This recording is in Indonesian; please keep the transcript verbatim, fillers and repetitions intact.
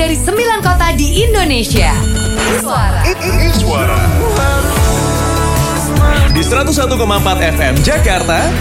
dari sembilan kota di Indonesia. Suara. Suara. Di seratus satu koma empat F M Jakarta.